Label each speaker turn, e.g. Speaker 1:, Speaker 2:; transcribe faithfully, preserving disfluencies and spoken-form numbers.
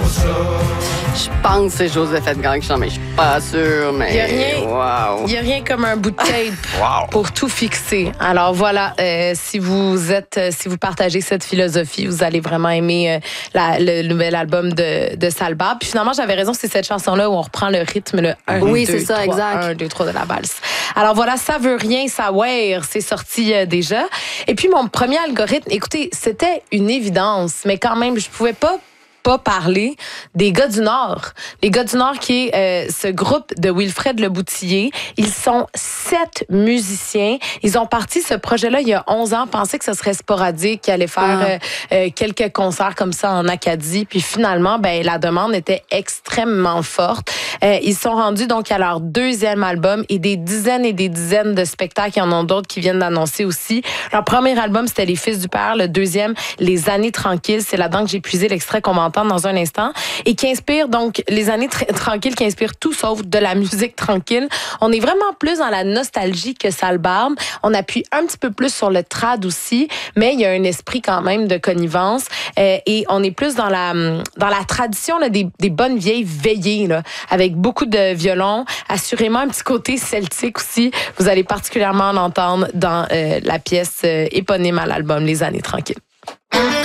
Speaker 1: Je pense que c'est Joseph Edgar qui chante, mais je suis pas sûre. Mais
Speaker 2: Il n'y a rien,
Speaker 1: wow.
Speaker 2: il y a rien comme un bout de tape
Speaker 3: Wow.
Speaker 2: pour tout fixer. Alors voilà, euh, si vous êtes, euh, si vous partagez cette philosophie, vous allez vraiment aimer euh, la, le nouvel album de, de Salba. Puis finalement, j'avais raison, c'est cette chanson-là où on reprend le rythme, le un,
Speaker 1: Oui,
Speaker 2: deux,
Speaker 1: c'est ça,
Speaker 2: trois,
Speaker 1: exact.
Speaker 2: un, deux, trois de la valse. Alors voilà, ça veut rien savoir, c'est sorti euh, déjà. Et puis mon premier algorithme, écoutez, c'était une évidence, mais quand même, je pouvais pas pas parler des gars du Nord. Les gars du Nord qui est euh, ce groupe de Wilfred Leboutillier. Ils sont sept musiciens. Ils ont parti ce projet-là il y a onze ans, pensaient que ce serait sporadique, qu'ils allaient faire
Speaker 1: Ah.
Speaker 2: euh, euh, quelques concerts comme ça en Acadie. Puis finalement, ben la demande était extrêmement forte. Euh, ils sont rendus donc à leur deuxième album et des dizaines et des dizaines de spectacles. Il y en a d'autres qui viennent d'annoncer aussi. Leur premier album, c'était Les Fils du Père. Le deuxième, Les Années Tranquilles. C'est là-dedans que j'ai puisé l'extrait qu'on va entendre dans un instant et qui inspire donc les années tra- tranquilles, qui inspire tout sauf de la musique tranquille. On est vraiment plus dans la nostalgie que Salbarbe. On appuie un petit peu plus sur le trad aussi, mais il y a un esprit quand même de connivence euh, et on est plus dans la dans la tradition là, des, des bonnes vieilles veillées là, avec beaucoup de violon, assurément un petit côté celtique aussi. Vous allez particulièrement l'entendre dans euh, la pièce euh, éponyme à l'album Les Années Tranquilles.